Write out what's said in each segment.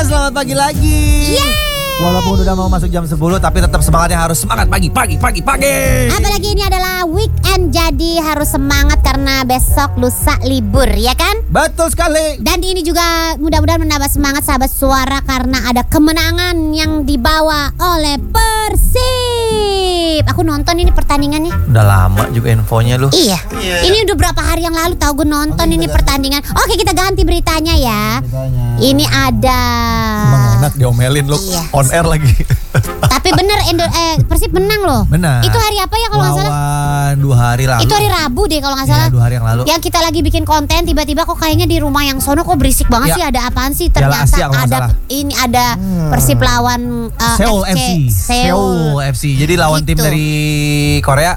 selamat pagi lagi. Walaupun udah mau masuk jam 10, tapi tetap semangatnya harus semangat pagi. Apalagi ini adalah weekend, jadi harus semangat karena besok lusa libur, ya kan? Betul sekali. Dan ini juga mudah-mudahan menambah semangat sahabat suara karena ada kemenangan yang dibawa oleh Persib. Aku nonton ini pertandingannya. Udah lama juga infonya lu. Iya. Ini udah berapa hari yang lalu tahu gue nonton ini pertandingan. Oke, kita ganti beritanya ya. Ini ada. Emang enak diomelin lu. Iya. On air lagi. Tapi bener Persib menang loh. Benar. Itu hari apa ya kalau nggak salah? Lawan 2 hari lalu. Itu hari Rabu deh kalau nggak salah. Iya, 2 hari yang lalu. Yang kita lagi bikin konten tiba-tiba kok kayaknya di rumah yang sono kok berisik banget Ya. sih, ada apaan sih? Piala Ternyata Asia kalau nggak ada salah. ini ada Persib lawan Seoul FC. Seoul FC. Jadi lawan tim Gitu. dari Korea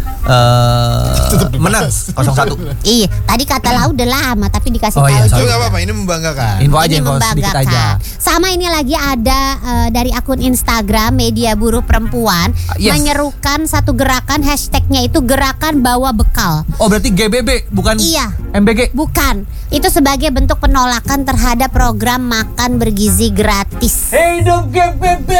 menang 0-1. Iya, tadi kata lah udah lama tapi dikasih Oh, tahu iya, juga. sorry. Enggak apa-apa, ini membanggakan. Info aja, Ini info sedikit aja. membanggakan. Sama ini lagi ada dari akun Instagram Media Buruh Perempuan Yes. menyerukan satu gerakan, hashtagnya itu gerakan bawa bekal. Oh, berarti GBB bukan Iya. MBG. Bukan, itu sebagai bentuk penolakan terhadap program makan bergizi gratis. Hidup GBB.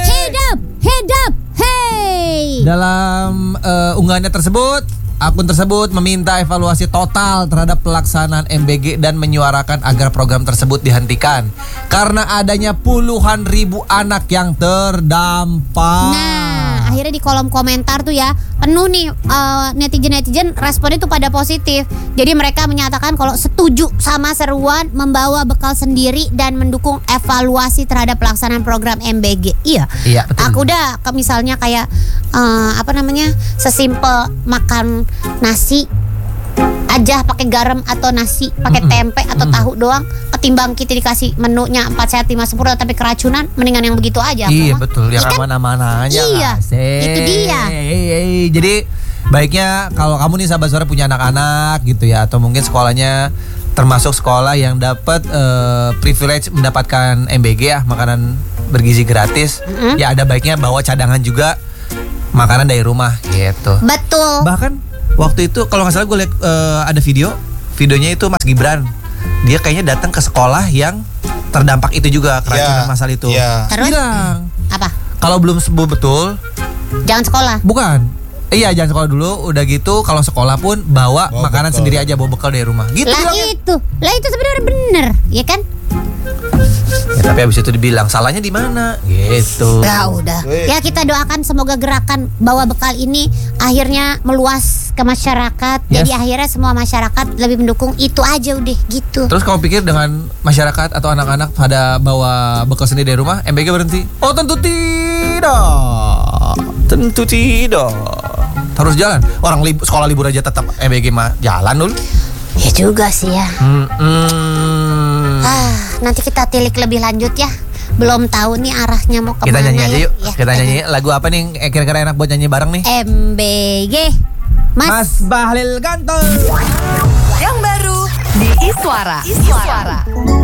Hidup, hey. Dalam unggahannya tersebut, akun tersebut meminta evaluasi total terhadap pelaksanaan MBG dan menyuarakan agar program tersebut dihentikan karena adanya puluhan ribu anak yang terdampak. Nah, akhirnya di kolom komentar tuh ya penuh nih netizen responnya tuh pada positif. Jadi mereka menyatakan kalau setuju sama seruan membawa bekal sendiri dan mendukung evaluasi terhadap pelaksanaan program MBG. Iya, betul. Aku udah misalnya kayak sesimpel makan nasi aja pakai garam atau nasi pakai tempe atau tahu doang, ketimbang kita dikasih menunya 4 sehat 5 sempurna tapi keracunan, mendingan yang begitu aja. Iya mah. betul, yang Iya kan? aman-aman aja. Iya, nggak sih? itu dia. Jadi baiknya kalau kamu nih sahabat suara punya anak-anak gitu ya, atau mungkin sekolahnya termasuk sekolah yang dapat privilege mendapatkan MBG ya, makanan bergizi gratis, ya ada baiknya bawa cadangan juga makanan dari rumah gitu. Betul. Bahkan waktu itu kalau nggak salah gue lihat ada videonya itu Mas Gibran, dia kayaknya datang ke sekolah yang terdampak itu juga keracunan masal itu. Iya. Terus Bilang apa? kalau belum sembuh betul, Jangan sekolah. bukan. Iya, jangan sekolah dulu. Udah gitu kalau sekolah pun bawa makanan bekal. sendiri aja, bawa bekal dari rumah. Gitu Lah bilangnya. itu sebenarnya bener, ya kan? Ya, tapi habis itu dibilang salahnya di mana? Gitu. Ya udah. Ya kita doakan semoga gerakan bawa bekal ini akhirnya meluas ke masyarakat. Yes. Jadi akhirnya semua masyarakat lebih mendukung itu aja udah gitu. Terus kamu pikir dengan masyarakat atau anak-anak pada bawa bekal sendiri dari rumah, MBG berhenti? Oh tentu tidak. Tentu tidak. Terus jalan. Orang sekolah libur aja tetap MBG mah jalan dulu. Ya juga sih ya. Mm-mm. Nanti kita tilik lebih lanjut ya. Belum tahu nih arahnya mau kemana. Kita nyanyi aja yuk. Ya, Kita nyanyi lagu apa nih kira-kira enak buat nyanyi bareng nih? MBG Mas Bahlil Gantol. Yang baru di Iswara.